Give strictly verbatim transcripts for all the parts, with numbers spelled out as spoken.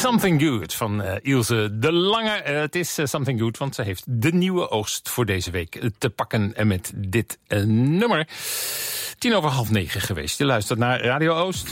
Something Good van uh, Ilse de Lange. Uh, het is uh, Something Good, want ze heeft de nieuwe oogst voor deze week te pakken met dit uh, nummer. Tien over half negen geweest. Je luistert naar Radio Oost.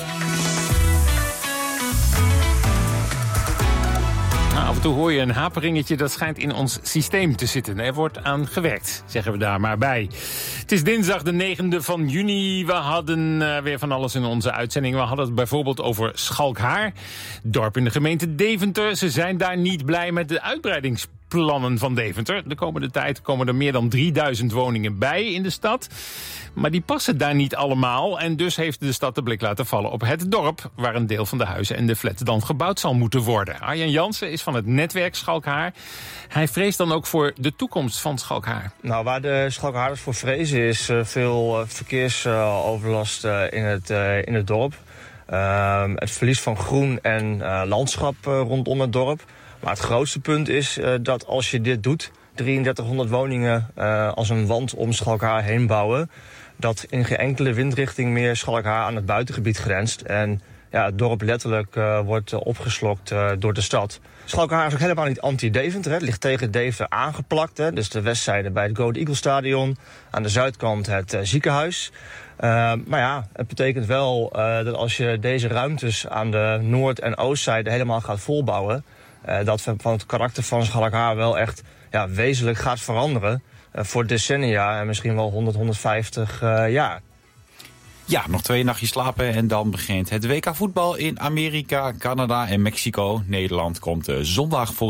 Nou, af en toe hoor je een haperingetje, dat schijnt in ons systeem te zitten. Er wordt aan gewerkt, zeggen we daar maar bij. Het is dinsdag de negende van juni. We hadden uh, weer van alles in onze uitzending. We hadden het bijvoorbeeld over Schalkhaar. Dorp in de gemeente Deventer. Ze zijn daar niet blij met de uitbreidingsplannen van Deventer. De komende tijd komen er meer dan drieduizend woningen bij in de stad. Maar die passen daar niet allemaal. En dus heeft de stad de blik laten vallen op het dorp, waar een deel van de huizen en de flats dan gebouwd zal moeten worden. Arjen Jansen is van het netwerk Schalkhaar. Hij vreest dan ook voor de toekomst van Schalkhaar. Nou, waar de Schalkhaarders voor vrezen is uh, veel uh, verkeersoverlast uh, in, het, uh, in het dorp. Uh, het verlies van groen en uh, landschap uh, rondom het dorp. Maar het grootste punt is uh, dat als je dit doet, drieëndertighonderd woningen uh, als een wand om Schalkhaar heen bouwen, dat in geen enkele windrichting meer Schalkhaar aan het buitengebied grenst. En ja, het dorp letterlijk uh, wordt uh, opgeslokt uh, door de stad. Schalkhaar is ook helemaal niet anti-Deventer. Het ligt tegen Deventer aangeplakt. Hè. Dus de westzijde bij het Golden Eagle Stadion. Aan de zuidkant het uh, ziekenhuis. Uh, maar ja, het betekent wel uh, dat als je deze ruimtes aan de noord- en oostzijde helemaal gaat volbouwen, uh, dat van het karakter van Schalkhaar wel echt ja, wezenlijk gaat veranderen. Uh, voor decennia en misschien wel honderd, honderdvijftig uh, jaar. Ja, nog twee nachtjes slapen en dan begint het W K voetbal in Amerika, Canada en Mexico. Nederland komt uh, zondag voor